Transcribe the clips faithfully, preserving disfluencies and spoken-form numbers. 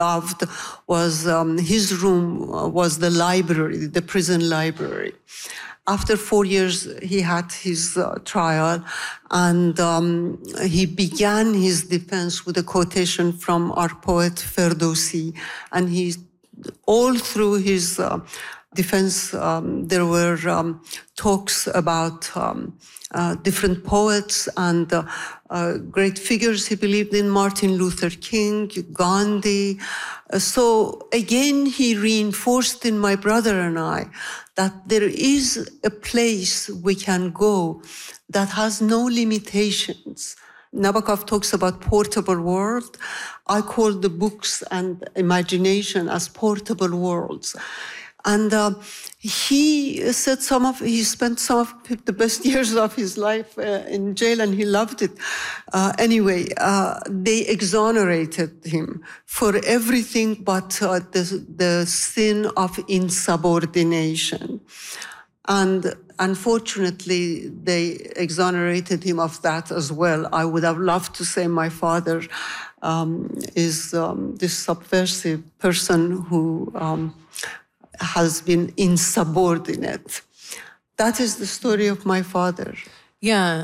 loved was um, his room was the library, the prison library. After four years, he had his uh, trial, and um, he began his defense with a quotation from our poet Ferdowsi. And he, all through his uh, defense, um, there were um, talks about um, uh, different poets and uh, uh, great figures he believed in, Martin Luther King, Gandhi. Uh, so again, he reinforced in my brother and I that there is a place we can go that has no limitations. Nabokov talks about portable world. I call the books and imagination as portable worlds. And uh, he said some of, he spent some of the best years of his life uh, in jail, and he loved it. Uh, anyway, uh, they exonerated him for everything but uh, the, the sin of insubordination. And unfortunately, they exonerated him of that as well. I would have loved to say my father um, is um, this subversive person who um, has been insubordinate. That is the story of my father. Yeah.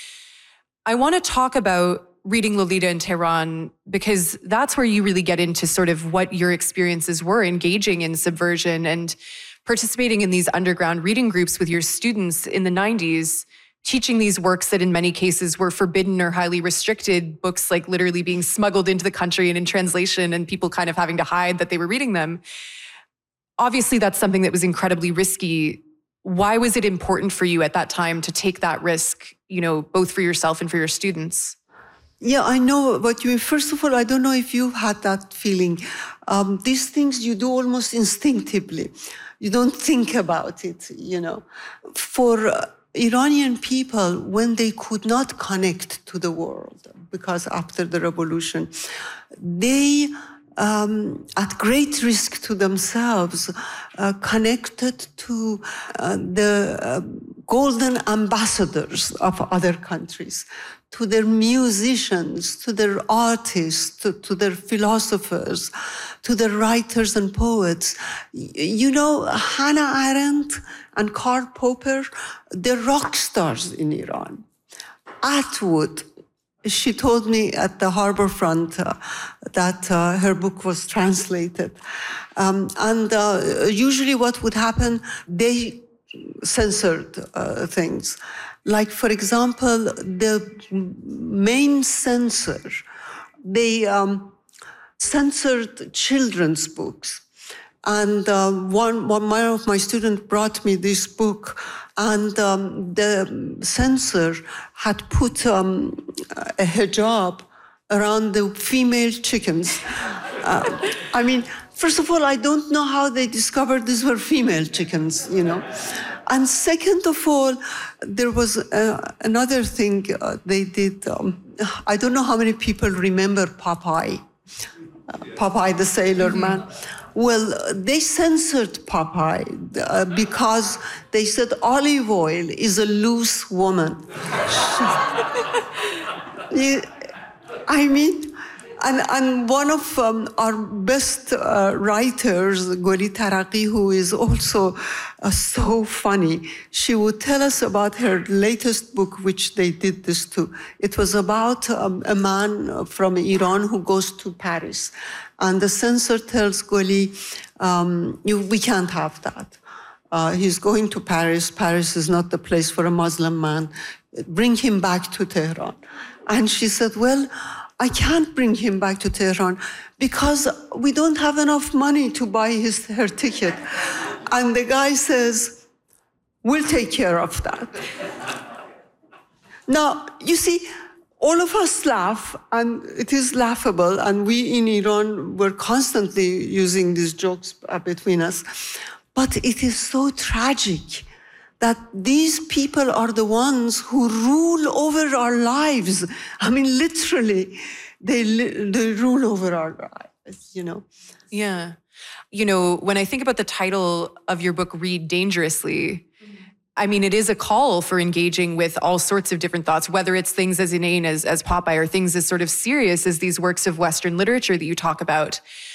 I want to talk about reading Lolita in Tehran, because that's where you really get into sort of what your experiences were engaging in subversion and participating in these underground reading groups with your students in the nineties, teaching these works that in many cases were forbidden or highly restricted, books like literally being smuggled into the country and in translation and people kind of having to hide that they were reading them. Obviously, that's something that was incredibly risky. Why was it important for you at that time to take that risk, you know, both for yourself and for your students? Yeah, I know what you mean. First of all, I don't know if you've had that feeling. Um, these things you do almost instinctively. You don't think about it, you know. For uh, Iranian people, when they could not connect to the world, because after the revolution, they, um, at great risk to themselves, uh, connected to uh, the uh, golden ambassadors of other countries, to their musicians, to their artists, to, to their philosophers, to their writers and poets. You know, Hannah Arendt and Karl Popper, they're rock stars in Iran. Atwood, she told me at the harbor front uh, that uh, her book was translated. Um, and uh, usually what would happen, they censored uh, things. Like, for example, the main censor, they um, censored children's books. And uh, one, one, one of my students brought me this book, and um, the censor had put um, a hijab around the female chickens. Uh, I mean, first of all, I don't know how they discovered these were female chickens, you know. And second of all, there was uh, another thing uh, they did. Um, I don't know how many people remember Popeye, uh, Popeye the Sailor Man. Well, they censored Popeye uh, because they said olive oil is a loose woman. I mean, And, and one of um, our best uh, writers, Goli Taraqi, who is also uh, so funny, she would tell us about her latest book, which they did this too. It was about um, a man from Iran who goes to Paris. And the censor tells Goli, um, you, we can't have that. Uh, he's going to Paris. Paris is not the place for a Muslim man. Bring him back to Tehran. And she said, well, I can't bring him back to Tehran because we don't have enough money to buy his, her ticket. And the guy says, we'll take care of that. Now, you see, all of us laugh, and it is laughable, and we in Iran were constantly using these jokes between us. But it is so tragic that these people are the ones who rule over our lives. I mean, literally, they, they rule over our lives, you know? Yeah. You know, when I think about the title of your book, Read Dangerously, I mean, it is a call for engaging with all sorts of different thoughts, whether it's things as inane as, as Popeye or things as sort of serious as these works of Western literature that you talk about.